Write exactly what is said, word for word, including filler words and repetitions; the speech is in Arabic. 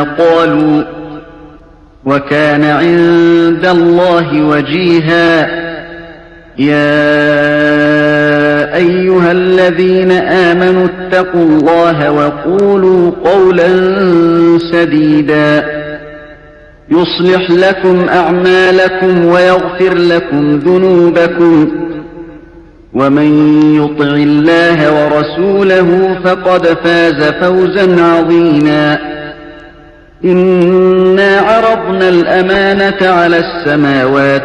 قالوا وكان عند الله وجيها. يا أيها الذين آمنوا اتقوا الله وقولوا قولا سديدا يصلح لكم أعمالكم ويغفر لكم ذنوبكم ومن يطع الله ورسوله فقد فاز فوزا عظيما. إنا عرضنا الأمانة على السماوات